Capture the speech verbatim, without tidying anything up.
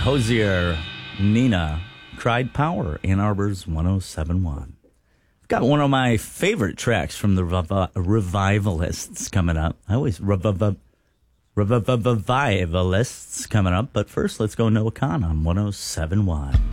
Hosier, Nina, Cried Power, Ann Arbor's one oh seven point one. I've got one of my favorite tracks from the Revi- Revivalists coming up. I always reviv- Revivalists coming up, but first let's go Noah Khan on one oh seven point one.